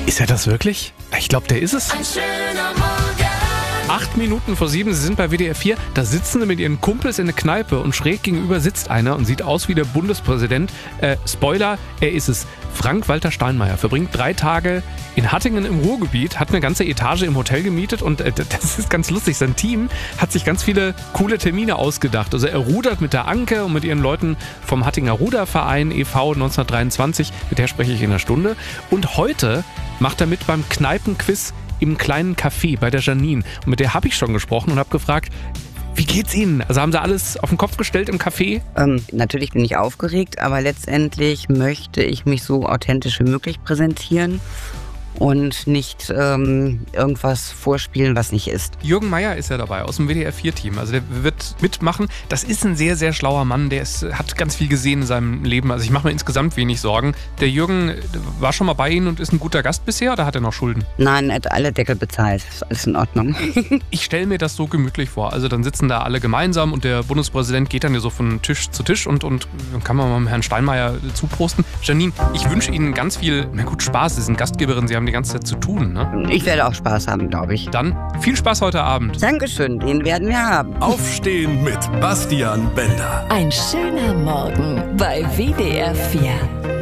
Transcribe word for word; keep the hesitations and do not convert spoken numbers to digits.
Ist er das wirklich? Ich glaube, der ist es. Ein schöner Morgen. Acht Minuten vor sieben, Sie sind bei W D R vier. Da sitzen Sie mit Ihren Kumpels in der Kneipe und schräg gegenüber sitzt einer und sieht aus wie der Bundespräsident. Äh, Spoiler, er ist es. Frank-Walter Steinmeier verbringt drei Tage in Hattingen im Ruhrgebiet, hat eine ganze Etage im Hotel gemietet und äh, das ist ganz lustig. Sein Team hat sich ganz viele coole Termine ausgedacht. Also er rudert mit der Anke und mit ihren Leuten vom Hattinger Ruderverein e V neunzehnhundertdreiundzwanzig. Mit der spreche ich in einer Stunde. Und heute macht er mit beim Kneipenquiz im kleinen Café bei der Janine. Und mit der habe ich schon gesprochen und habe gefragt, wie geht's Ihnen? Also haben Sie alles auf den Kopf gestellt im Café? Ähm, natürlich bin ich aufgeregt, aber letztendlich möchte ich mich so authentisch wie möglich präsentieren und nicht ähm, irgendwas vorspielen, was nicht ist. Jürgen Meier ist ja dabei aus dem W D R vier Team. Also der wird mitmachen. Das ist ein sehr, sehr schlauer Mann. Der ist, hat ganz viel gesehen in seinem Leben. Also ich mache mir insgesamt wenig Sorgen. Der Jürgen war schon mal bei Ihnen und ist ein guter Gast bisher oder hat er noch Schulden? Nein, er hat alle Deckel bezahlt. Ist alles in Ordnung. Ich stelle mir das so gemütlich vor. Also dann sitzen da alle gemeinsam und der Bundespräsident geht dann ja so von Tisch zu Tisch und, und dann kann man mal mit Herrn Steinmeier zuprosten. Janine, ich wünsche Ihnen ganz viel, na gut, Spaß. Sie sind Gastgeberin, Sie haben die ganze Zeit zu tun, ne? Ich werde auch Spaß haben, glaube ich. Dann viel Spaß heute Abend. Dankeschön, den werden wir haben. Aufstehen mit Bastian Bender. Ein schöner Morgen bei W D R vier.